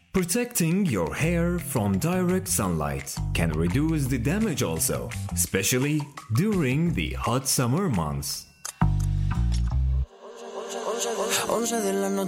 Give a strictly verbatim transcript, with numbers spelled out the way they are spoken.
Protecting your hair from direct sunlight can reduce the damage also, especially during the hot summer months. once de la noche